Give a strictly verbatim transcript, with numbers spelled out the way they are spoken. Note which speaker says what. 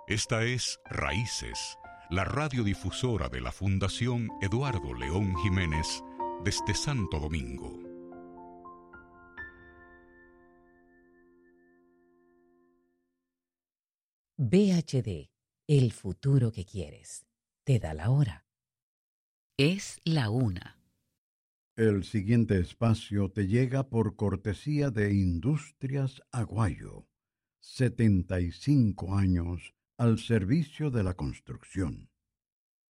Speaker 1: Esta es Raíces, la radiodifusora de la Fundación Eduardo León Jiménez desde Santo Domingo.
Speaker 2: V H D, el futuro que quieres. Te da la hora.
Speaker 3: Es la una.
Speaker 4: El siguiente espacio te llega por cortesía de Industrias Aguayo. setenta y cinco años al servicio de la construcción.